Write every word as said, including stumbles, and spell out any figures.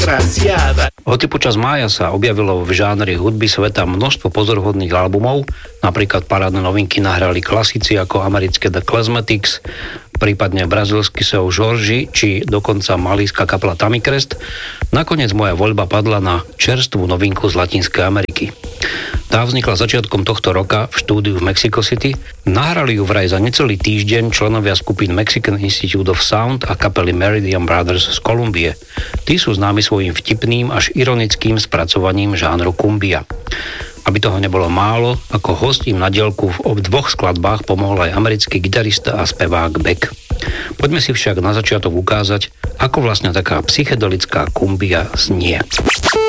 desgraciada. Hoci počas mája sa objavilo v žánri hudby sveta množstvo pozoruhodných albumov, napríklad parádne novinky nahrali klasici ako americké The Clasmatics, prípadne brazilský Seu Jorge, či dokonca malíska kapela Tamicrest, nakoniec moja voľba padla na čerstvú novinku z Latinskej Ameriky. Tá vznikla začiatkom tohto roka v štúdiu v Mexico City. Nahrali ju vraj za necelý týždeň členovia skupín Mexican Institute of Sound a kapely Meridian Brothers z Kolumbie. Tí sú známi svojím vtipným až ironickým spracovaním žánru kumbia. Aby toho nebolo málo, ako host im na diaľku v dvoch skladbách pomohol aj americký gitarista a spevák Beck. Poďme si však na začiatok ukázať, ako vlastne taká psychedelická kumbia znie.